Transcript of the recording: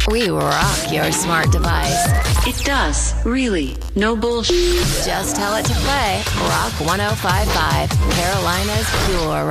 We rock your smart device. It does, really. No bullshit. Just tell it to play Rock 105.5, Carolina's Pure